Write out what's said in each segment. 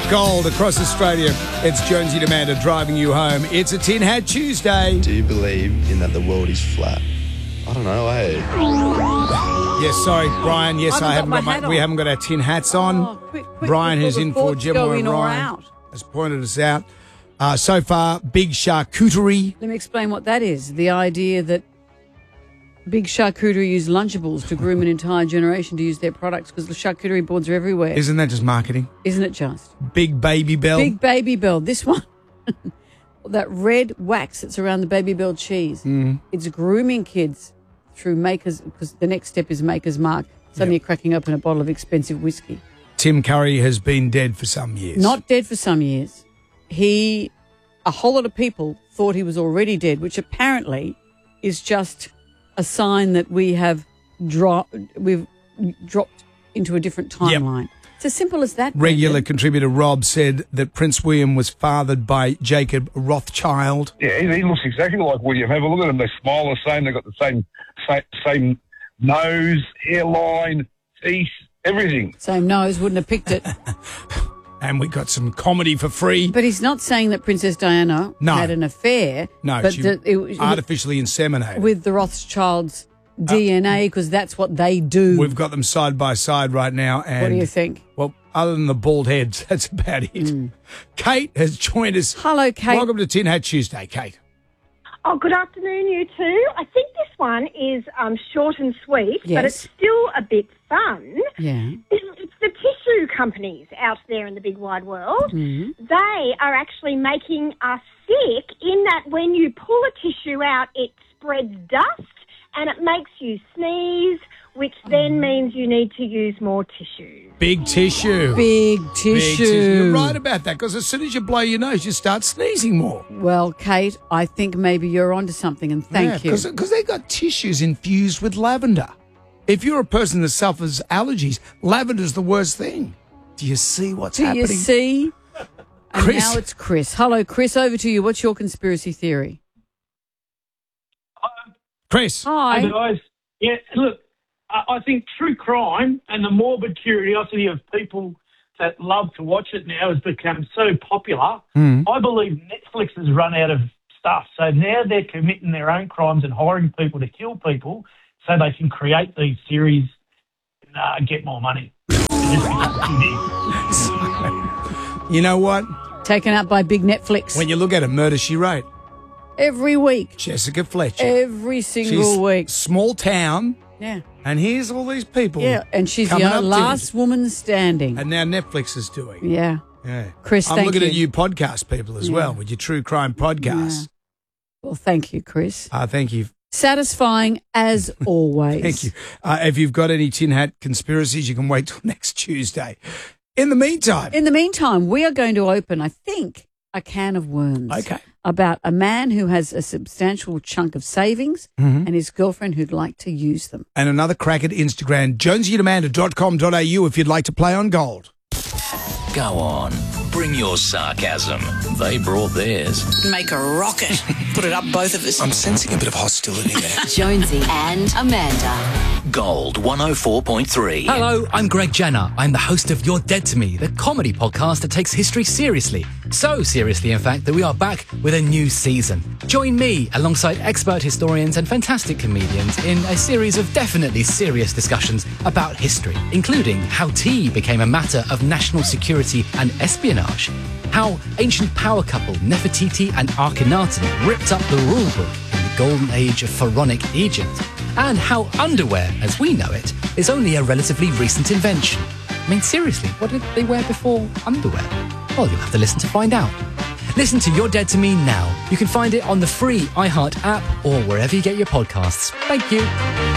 Gold across Australia. It's Jonesy and Amanda driving you home. It's a Tin Hat Tuesday. Do you believe in that the world is flat? I don't know, eh? Yes, sorry, Brian. Yes, we haven't got our tin hats on. Oh, quick, Brian, who's in for Gemma and Ryan, has pointed us out. So far, big charcuterie. Let me explain what that is. The idea that big charcuterie use Lunchables to groom an entire generation to use their products because the charcuterie boards are everywhere. Isn't that just marketing? Isn't it just? Big Baby Bell. Big Baby Bell. This one, that red wax that's around the Baby Bell cheese. It's grooming kids through Makers, because the next step is Maker's Mark. Suddenly you're cracking open a bottle of expensive whiskey. Tim Curry has been dead for some years. Not dead for some years. A whole lot of people thought he was already dead, which apparently is just a sign that we've dropped into a different timeline. Yep. It's as simple as that. Regular contributor Rob said that Prince William was fathered by Jacob Rothschild. Yeah, he looks exactly like William. Have a look at them. They smile the same. They've got the same nose, hairline, teeth, everything. Same nose. Wouldn't have picked it. And we got some comedy for free. But he's not saying that Princess Diana had an affair. No, but she artificially inseminated. With the Rothschilds' DNA, because that's what they do. We've got them side by side right now. And what do you think? Well, other than the bald heads, that's about it. Kate has joined us. Hello, Kate. Welcome to Tin Hat Tuesday, Kate. Oh, good afternoon, you two. I think this one is short and sweet, but it's still a bit fun. Yeah. It's the tissue companies out there in the big wide world. They are actually making us sick in that when you pull a tissue out, it spreads dust and it makes you sneeze, which then means you need to use more tissue. Big tissue. Big tissue. You're right about that, because as soon as you blow your nose, you start sneezing more. Well, Kate, I think maybe you're onto something, and thank you. Because they've got tissues infused with lavender. If you're a person that suffers allergies, lavender's the worst thing. Do you see what's happening? Do you see? And Chris. now it's Chris. Hello, Chris, over to you. What's your conspiracy theory? Chris. Hi. Hey guys. Yeah, look, I think true crime and the morbid curiosity of people that love to watch it now has become so popular. I believe Netflix has run out of stuff. So now they're committing their own crimes and hiring people to kill people so they can create these series and get more money. You know what? Taken up by big Netflix. When you look at it, Murder, She Wrote. Every week. Jessica Fletcher. Every single week. Small town. Yeah. And here's all these people. Yeah, and she's the last woman standing. And now Netflix is doing. Yeah. Yeah. Chris, I'm looking at you podcast people as well with your true crime podcast. Yeah. Well, thank you, Chris. Thank you. Satisfying as always. Thank you. If you've got any tin hat conspiracies, you can wait till next Tuesday. In the meantime, we are going to open, I think, a can of worms. Okay. About a man who has a substantial chunk of savings and his girlfriend who'd like to use them. And another crack at Instagram, jonesyandamanda.com.au if you'd like to play on gold. Go on. Bring your sarcasm. They brought theirs. Make a rocket. Put it up both of us. I'm sensing a bit of hostility there. Jonesy and Amanda. Gold 104.3. Hello, I'm Greg Jenner. I'm the host of You're Dead to Me, the comedy podcast that takes history seriously. So seriously, in fact, that we are back with a new season. Join me alongside expert historians and fantastic comedians in a series of definitely serious discussions about history, including how tea became a matter of national security and espionage, how ancient power couple Nefertiti and Akhenaten ripped up the rule book in the golden age of pharaonic Egypt, and how underwear, as we know it, is only a relatively recent invention. I mean, seriously, what did they wear before underwear? Well, you'll have to listen to find out. Listen to You're Dead to Me now. You can find it on the free iHeart app or wherever you get your podcasts. Thank you.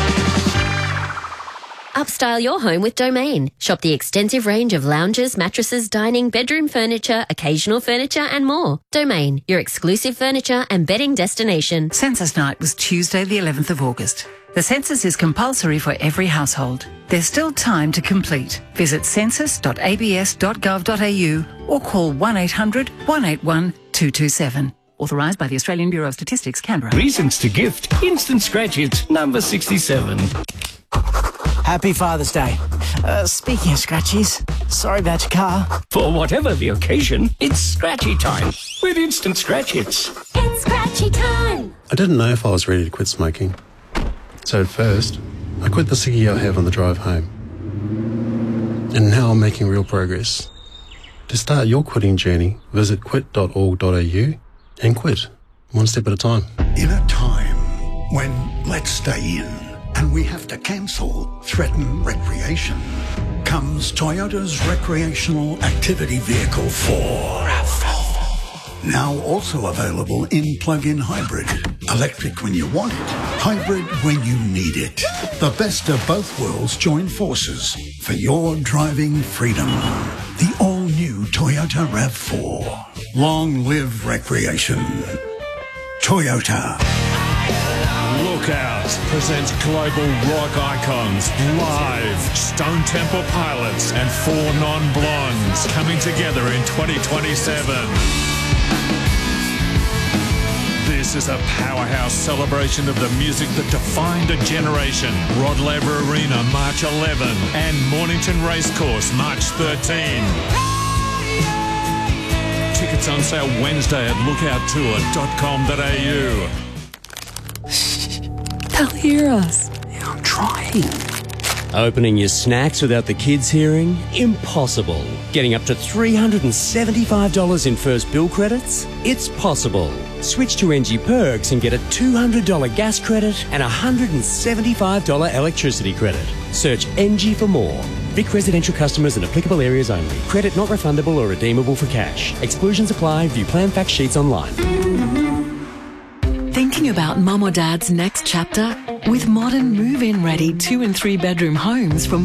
Upstyle your home with Domain. Shop the extensive range of lounges, mattresses, dining, bedroom furniture, occasional furniture and more. Domain, your exclusive furniture and bedding destination. Census night was Tuesday the 11th of August. The census is compulsory for every household. There's still time to complete. Visit census.abs.gov.au or call 1-800-181-227. Authorised by the Australian Bureau of Statistics, Canberra. Reasons to gift. Instant scratch hits number 67. Happy Father's Day. Speaking of scratchies, sorry about your car. For whatever the occasion, it's scratchy time with Instant Scratch Hits. It's scratchy time. I didn't know if I was ready to quit smoking. So at first, I quit the ciggy I have on the drive home. And now I'm making real progress. To start your quitting journey, visit quit.org.au and quit, one step at a time. In a time when let's stay in and we have to cancel threaten recreation, comes Toyota's recreational activity vehicle 4. Now also available in plug-in hybrid. Electric when you want it, hybrid when you need it. The best of both worlds join forces for your driving freedom. The all-new Toyota RAV4. Long live recreation. Toyota. Lookouts presents global rock icons live. Stone Temple Pilots and 4 Non-Blondes coming together in 2027. This is a powerhouse celebration of the music that defined a generation. Rod Laver Arena, March 11, and Mornington Racecourse, March 13. Tickets on sale Wednesday at lookouttour.com.au. They'll hear us. I'm trying. Opening your snacks without the kids hearing? Impossible. Getting up to $375 in first bill credits? It's possible. Switch to NG Perks and get a $200 gas credit and a $175 electricity credit. Search NG for more. Vic residential customers in applicable areas only. Credit not refundable or redeemable for cash. Exclusions apply. View plan fact sheets online. Thinking about mum or dad's next chapter? With modern move-in ready 2 and 3 bedroom homes from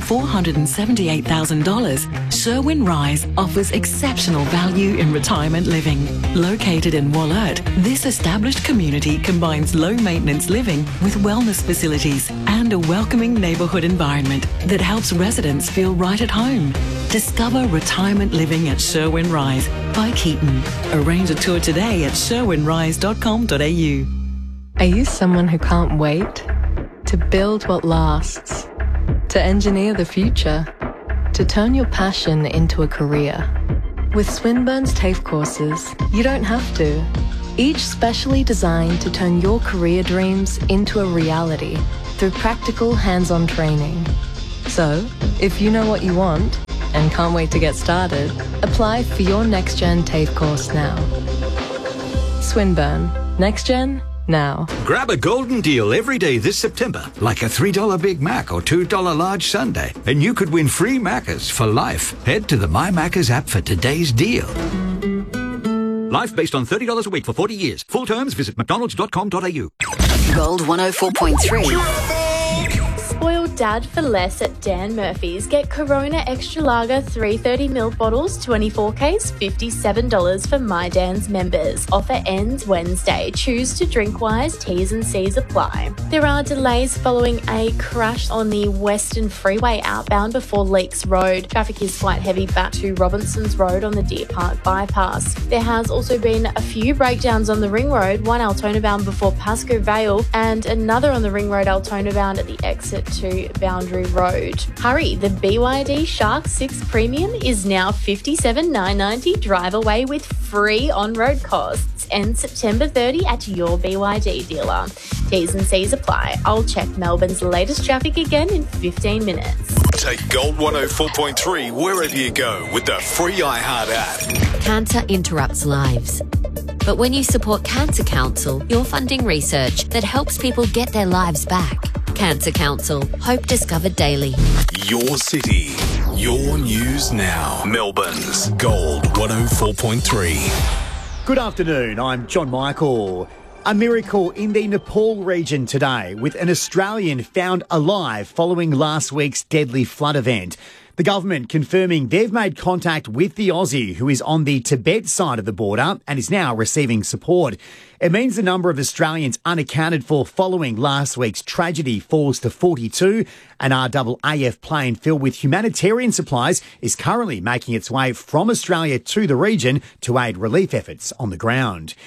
$478,000, Sherwin Rise offers exceptional value in retirement living. Located in Wollert, this established community combines low-maintenance living with wellness facilities and a welcoming neighbourhood environment that helps residents feel right at home. Discover retirement living at Sherwin Rise by Keaton. Arrange a tour today at sherwinrise.com.au. Are you someone who can't wait? To build what lasts? To engineer the future? To turn your passion into a career? With Swinburne's TAFE courses, you don't have to. Each specially designed to turn your career dreams into a reality through practical hands-on training. So, if you know what you want and can't wait to get started, apply for your NextGen TAFE course now. Swinburne. NextGen now. Grab a golden deal every day this September, like a $3 Big Mac or $2 large sundae, and you could win free Maccas for life. Head to the My Maccas app for today's deal. Life based on $30 a week for 40 years. Full terms, visit mcdonalds.com.au. Gold 104.3. Spoiled dad for less at Dan Murphy's. Get Corona Extra Lager 330ml bottles, 24Ks, $57 for My Dan's members. Offer ends Wednesday. Choose to drink wise. T's and C's apply. There are delays following a crash on the Western Freeway outbound before Leaks Road. Traffic is quite heavy back to Robinson's Road on the Deer Park bypass. There has also been a few breakdowns on the Ring Road, one Altona bound before Pascoe Vale and another on the Ring Road Altona bound at the exit to Boundary Road. Hurry, the BYD Shark 6 Premium is now $57,990. Drive away with free on-road costs. End September 30 at your BYD dealer. T's and C's apply. I'll check Melbourne's latest traffic again in 15 minutes. Take Gold 104.3 wherever you go with the free iHeart app. Cancer interrupts lives. But when you support Cancer Council, you're funding research that helps people get their lives back. Cancer Council. Hope discovered daily. Your city. Your news now. Melbourne's Gold 104.3. Good afternoon, I'm John Michael. A miracle in the Nepal region today, with an Australian found alive following last week's deadly flood event. The government confirming they've made contact with the Aussie who is on the Tibet side of the border and is now receiving support. It means the number of Australians unaccounted for following last week's tragedy falls to 42. An RAAF plane filled with humanitarian supplies is currently making its way from Australia to the region to aid relief efforts on the ground.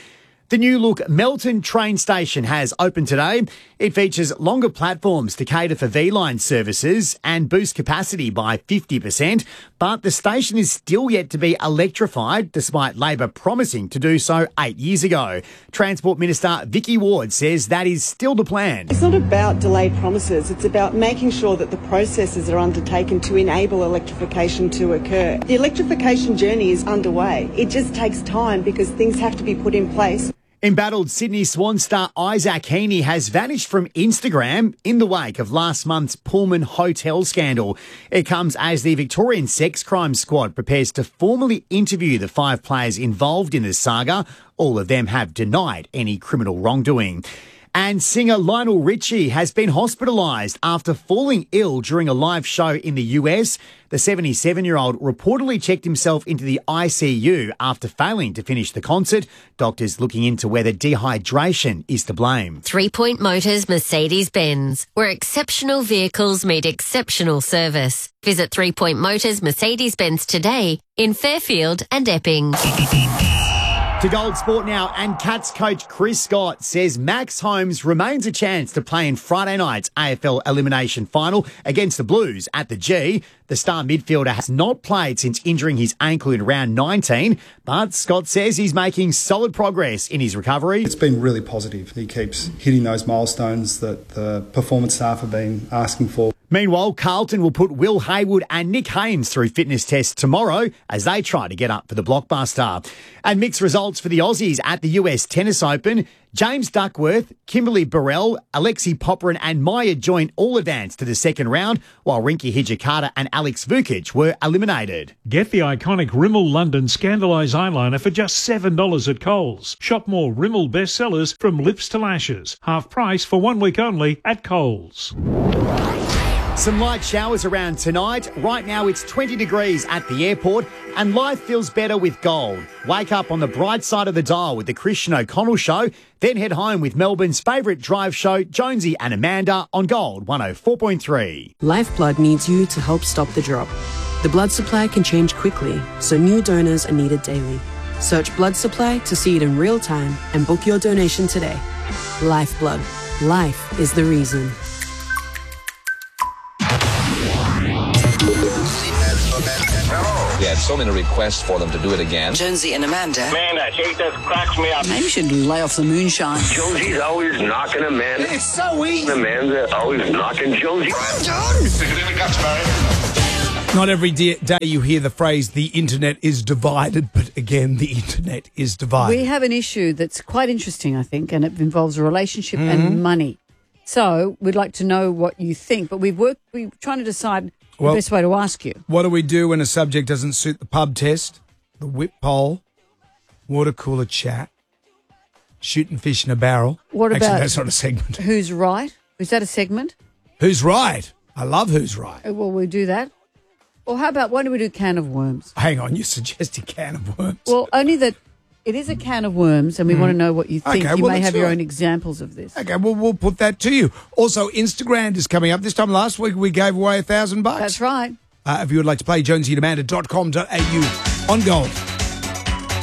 The new look Melton train station has opened today. It features longer platforms to cater for V-Line services and boost capacity by 50%, but the station is still yet to be electrified, despite Labor promising to do so 8 years ago. Transport Minister Vicky Ward says that is still the plan. It's not about delayed promises, it's about making sure that the processes are undertaken to enable electrification to occur. The electrification journey is underway. It just takes time because things have to be put in place. Embattled Sydney Swan star Isaac Heaney has vanished from Instagram in the wake of last month's Pullman hotel scandal. It comes as the Victorian Sex Crime Squad prepares to formally interview the 5 players involved in the saga. All of them have denied any criminal wrongdoing. And singer Lionel Richie has been hospitalised after falling ill during a live show in the US. The 77-year-old reportedly checked himself into the ICU after failing to finish the concert. Doctors looking into whether dehydration is to blame. 3 Point Motors Mercedes-Benz, where exceptional vehicles meet exceptional service. Visit 3 Point Motors Mercedes-Benz today in Fairfield and Epping. To Gold Sport now, and Cats coach Chris Scott says Max Holmes remains a chance to play in Friday night's AFL Elimination Final against the Blues at the G. The star midfielder has not played since injuring his ankle in round 19, but Scott says he's making solid progress in his recovery. It's been really positive. He keeps hitting those milestones that the performance staff have been asking for. Meanwhile, Carlton will put Will Haywood and Nick Haynes through fitness tests tomorrow as they try to get up for the blockbuster. And mixed results for the Aussies at the US Tennis Open. James Duckworth, Kimberly Burrell, Alexei Popyrin and Maya Joint all advanced to the second round, while Rinky Hijikata and Alex Vukic were eliminated. Get the iconic Rimmel London Scandalise eyeliner for just $7 at Coles. Shop more Rimmel bestsellers from lips to lashes. Half price for 1 week only at Coles. Some light showers around tonight. Right now it's 20 degrees at the airport and life feels better with gold. Wake up on the bright side of the dial with the Christian O'Connell Show, then head home with Melbourne's favourite drive show, Jonesy and Amanda on Gold 104.3. Lifeblood needs you to help stop the drop. The blood supply can change quickly, so new donors are needed daily. Search blood supply to see it in real time and book your donation today. Lifeblood. Life is the reason. We had so many requests for them to do it again. Jonesy and Amanda. Man, I hate that cracks me up. Maybe you should lay off the moonshine. Jonesy's always knocking Amanda. It's so easy. Amanda always knocking Jonesy. Not every day you hear the phrase, the internet is divided, but again, the internet is divided. We have an issue that's quite interesting, I think, and it involves a relationship and money. So we'd like to know what you think, but we're trying to decide the best way to ask you. What do we do when a subject doesn't suit the pub test, the whip poll, water cooler chat, shooting fish in a barrel? What Actually, about that's not a segment. Who's right? Is that a segment? Who's right? I love Who's Right. Well, we do that. Or how about, why don't we do can of worms? Hang on, you suggested can of worms. Well, only that it is a can of worms and we want to know what you think. Okay, you well, may let's have do your it. own examples of this. Okay, well, we'll put that to you. Also, Instagram is coming up. This time last week, we gave away $1,000. That's right. If you would like to play, jonesyandamanda.com.au on Gold.